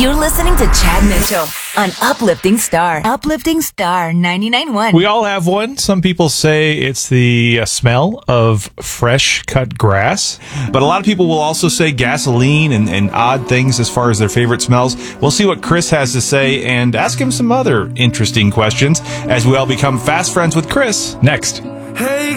You're listening to Chad Mitchell on Uplifting Star. Uplifting Star 99.1. We all have one. Some people say it's the smell of fresh cut grass. But a lot of people will also say gasoline and odd things as far as their favorite smells. We'll see what Chris has to say and ask him some other interesting questions as we all become fast friends with Chris next. Hey